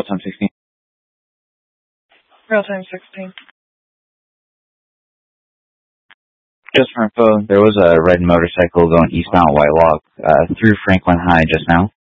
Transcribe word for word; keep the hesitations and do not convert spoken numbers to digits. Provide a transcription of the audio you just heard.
time sixteen. Real time sixteen. Just for info, there was a red motorcycle going eastbound White Walk uh, through Franklin High just now.